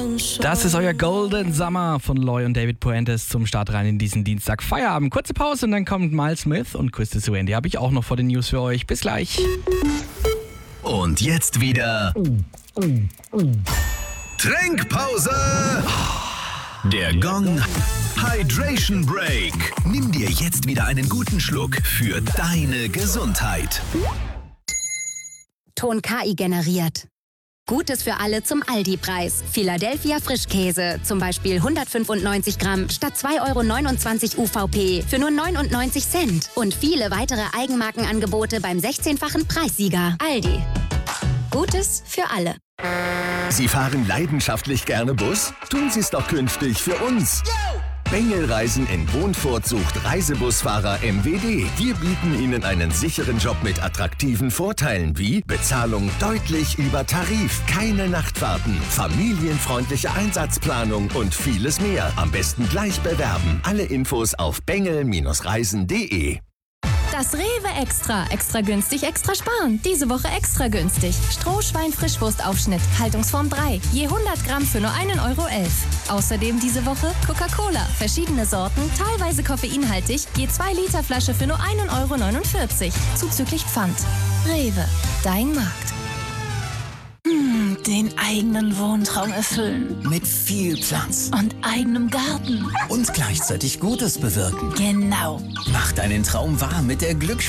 Das ist euer Golden Summer von Loy und David Puentes zum Start rein in diesen Dienstag. Feierabend, kurze Pause und dann kommt Miles Smith und Crystal Suende. Habe ich auch noch vor den News für euch. Bis gleich. Und jetzt wieder Trinkpause. Der Gong Hydration Break. Nimm dir jetzt wieder einen guten Schluck für deine Gesundheit. Ton KI generiert. Gutes für alle zum Aldi-Preis. Philadelphia Frischkäse, zum Beispiel 195 Gramm statt 2,29 € UVP für nur 99 Cent. Und viele weitere Eigenmarkenangebote beim 16-fachen Preissieger. Aldi. Gutes für alle. Sie fahren leidenschaftlich gerne Bus? Tun Sie es doch künftig für uns. Bengel Reisen in Wohnfurt sucht Reisebusfahrer MWD. Wir bieten Ihnen einen sicheren Job mit attraktiven Vorteilen wie Bezahlung deutlich über Tarif, keine Nachtfahrten, familienfreundliche Einsatzplanung und vieles mehr. Am besten gleich bewerben. Alle Infos auf bengel-reisen.de. Das Rewe Extra. Extra günstig, extra sparen. Diese Woche extra günstig. Strohschwein-Frischwurstaufschnitt. Haltungsform 3. Je 100 Gramm für nur 1,11 €. Außerdem diese Woche Coca-Cola. Verschiedene Sorten, teilweise koffeinhaltig. Je 2 Liter Flasche für nur 1,49 €. Zuzüglich Pfand. Rewe. Dein Markt. Den eigenen Wohntraum erfüllen. Mit viel Platz. Und eigenem Garten. Und gleichzeitig Gutes bewirken. Genau. Mach deinen Traum wahr mit der